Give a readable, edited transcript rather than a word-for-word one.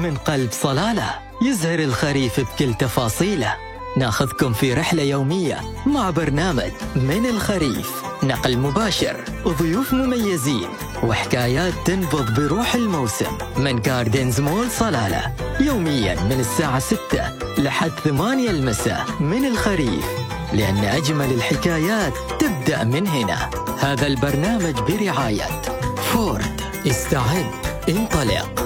من قلب صلالة يزهر الخريف بكل تفاصيله. ناخذكم في رحلة يومية مع برنامج من الخريف، نقل مباشر وضيوف مميزين وحكايات تنبض بروح الموسم من جاردنز مول صلالة، يوميا من الساعة 6 لحد 8 المساء. من الخريف، لأن أجمل الحكايات تبدأ من هنا. هذا البرنامج برعاية فورد. استعد، انطلق.